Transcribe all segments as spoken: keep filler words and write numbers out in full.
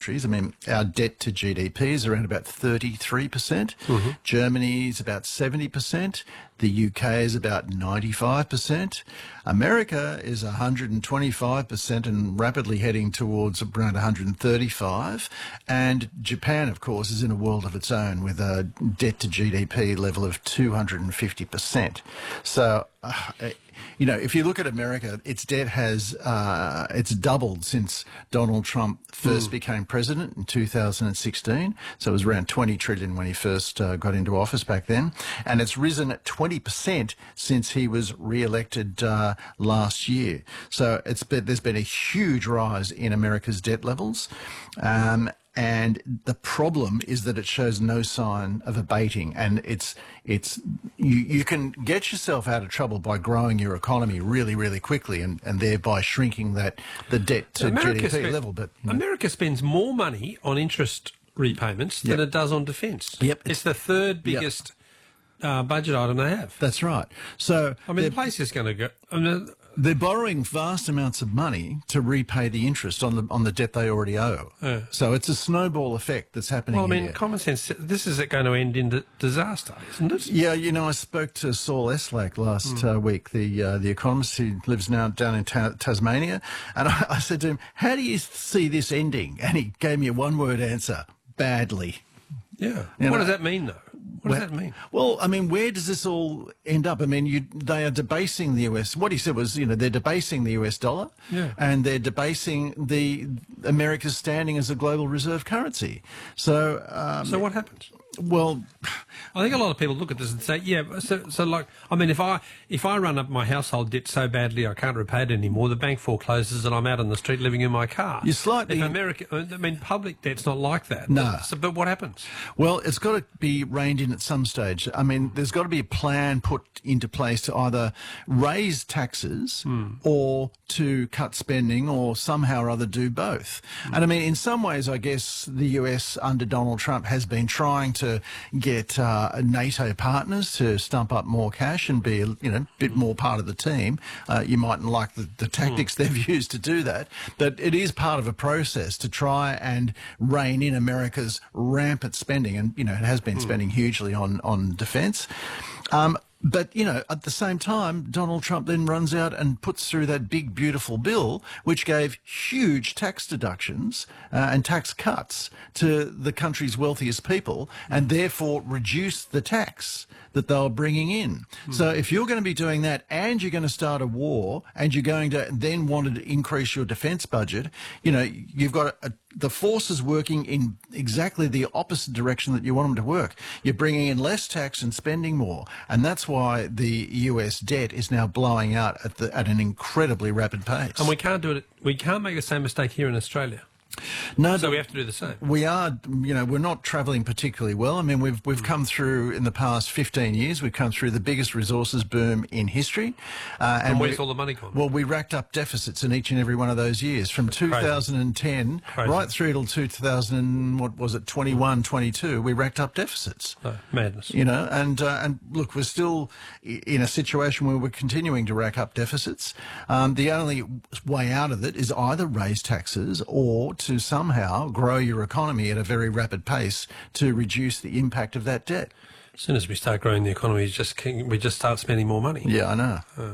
countries. I mean, our debt to G D P is around about thirty-three percent. Mm-hmm. Germany is about seventy percent. The U K is about ninety-five percent. America is one hundred twenty-five percent and rapidly heading towards around one hundred thirty-five. And Japan, of course, is in a world of its own with a debt to G D P level of two hundred fifty percent. So, uh, you know, if you look at America, its debt has uh, it's doubled since Donald Trump first mm. became president in two thousand sixteen. So it was around twenty trillion when he first uh, got into office back then, and it's risen at twenty percent since he was re-elected uh, last year. So it's been, there's been a huge rise in America's debt levels. Um, And the problem is that it shows no sign of abating, and it's it's you, you can get yourself out of trouble by growing your economy really, really quickly, and, and thereby shrinking that the debt to America G D P spe- level. But you know. America spends more money on interest repayments Yep. than it does on defence. Yep. It's the third biggest yep. uh, budget item they have. That's right. So I mean, the place is going to go. I mean, they're borrowing vast amounts of money to repay the interest on the on the debt they already owe. Uh, so it's a snowball effect that's happening. Well, I mean, here. common sense. This is going to end in d- disaster, isn't it? Yeah, you know, I spoke to Saul Eslak last mm. uh, week, the uh, the economist who lives now down in ta- Tasmania, and I, I said to him, "How do you see this ending?" And he gave me a one-word answer: badly. Yeah. You what know, does that mean, though? What well, does that mean? Well, I mean, where does this all end up? I mean, you, they are debasing the U S. What he said was, you know, they're debasing the U S dollar, yeah. and they're debasing the America's standing as a global reserve currency. So, um, so what happens? Well, I think a lot of people look at this and say, yeah, so, so like, I mean, if I if I run up my household debt so badly I can't repay it anymore, the bank forecloses and I'm out on the street living in my car. You're slightly... If America, I mean, public debt's not like that. No. So, but what happens? Well, it's got to be reined in at some stage. I mean, there's got to be a plan put into place to either raise taxes mm. or to cut spending, or somehow or other do both. Mm. And I mean, in some ways, I guess the U S under Donald Trump has been trying to to get uh, NATO partners to stump up more cash and be, you know, a bit more part of the team. Uh, you mightn't like the, the tactics mm. they've used to do that, but it is part of a process to try and rein in America's rampant spending. And, you know, it has been mm. spending hugely on, on defence. Um, But, you know, at the same time, Donald Trump then runs out and puts through that big, beautiful bill, which gave huge tax deductions uh, and tax cuts to the country's wealthiest people, and therefore reduced the tax that they were bringing in. Mm. So if you're going to be doing that and you're going to start a war and you're going to then want to increase your defence budget, you know, you've got a, a the forces working in exactly the opposite direction that you want them to work. You're bringing in less tax and spending more, and that's why the U S debt is now blowing out at the at an incredibly rapid pace. And we can't do it. We can't make the same mistake here in Australia. No, so we have to do the same. We are, you know, we're not travelling particularly well. I mean, we've we've come through in the past fifteen years. We've come through the biggest resources boom in history. Uh, and, and where's we, all the money gone? Well, we racked up deficits in each and every one of those years, from two thousand ten Crazy. right through till two thousand. What was it? twenty-one, twenty-two. We racked up deficits. Oh, madness. You know, and uh, and look, we're still in a situation where we're continuing to rack up deficits. Um, the only way out of it is either raise taxes or to somehow grow your economy at a very rapid pace to reduce the impact of that debt. As soon as we start growing the economy, we just we just start spending more money. Yeah, I know. Uh,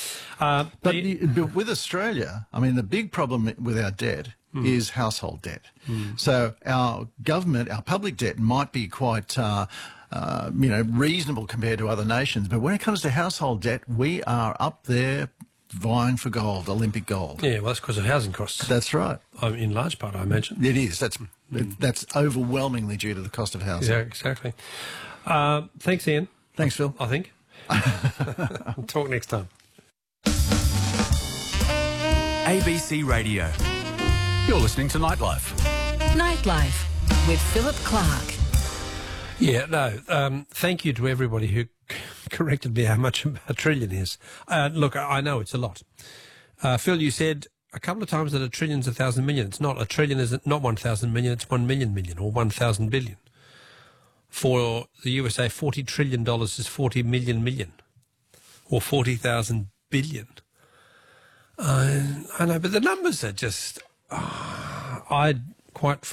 uh, but, the, but with Australia, I mean, the big problem with our debt mm. is household debt. Mm. So our government, our public debt might be quite... Uh, Uh, you know, reasonable compared to other nations. But when it comes to household debt, we are up there vying for gold, Olympic gold. Yeah, well, that's because of housing costs. That's right. Um, in large part, I imagine. It is. That's mm. that's overwhelmingly due to the cost of housing. Yeah, exactly. Uh, thanks, Ian. Thanks, Phil. I think. Talk next time. A B C Radio. You're listening to Nightlife. Nightlife with Philip Clark. Yeah, no, um, thank you to everybody who corrected me how much a trillion is. Uh, look, I know it's a lot. Uh, Phil, you said a couple of times that a trillion is a thousand million. It's not. A trillion is not one thousand million, it's one million million or one thousand billion. For the U S A, forty trillion dollars is forty million million or forty thousand billion. Uh, I know, but the numbers are just... Uh, I quite